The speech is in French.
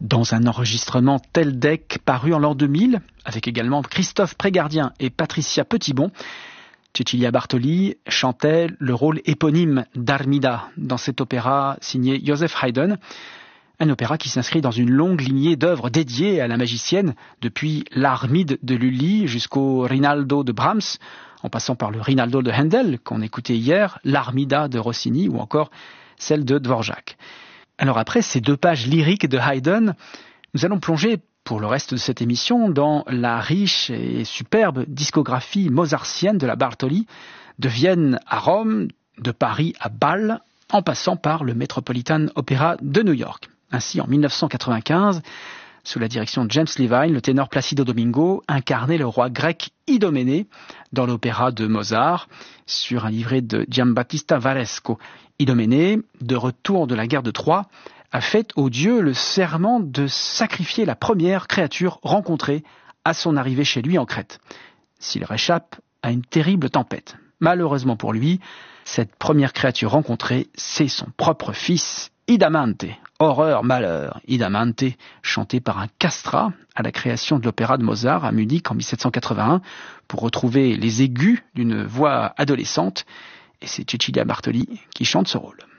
Dans un enregistrement Teldec paru en l'an 2000, avec également Christophe Prégardien et Patricia Petitbon, Cecilia Bartoli chantait le rôle éponyme d'Armida dans cet opéra signé Joseph Haydn, un opéra qui s'inscrit dans une longue lignée d'œuvres dédiées à la magicienne, depuis l'Armide de Lully jusqu'au Rinaldo de Brahms, en passant par le Rinaldo de Handel qu'on écoutait hier, l'Armida de Rossini ou encore celle de Dvorak. Alors après ces 2 pages lyriques de Haydn, nous allons plonger pour le reste de cette émission dans la riche et superbe discographie mozartienne de la Bartoli, de Vienne à Rome, de Paris à Bâle, en passant par le Metropolitan Opera de New York. Ainsi, en 1995, sous la direction de James Levine, le ténor Placido Domingo incarnait le roi grec Idoménée dans l'opéra de Mozart, sur un livret de Giambattista Varesco. Idoménée, de retour de la guerre de Troie, a fait au dieu le serment de sacrifier la première créature rencontrée à son arrivée chez lui en Crète, s'il réchappe à une terrible tempête. Malheureusement pour lui, cette première créature rencontrée, c'est son propre fils, Idamante. Horreur, malheur, Idamante, chanté par un castrat à la création de l'opéra de Mozart à Munich en 1781, pour retrouver les aigus d'une voix adolescente, et c'est Cecilia Bartoli qui chante ce rôle.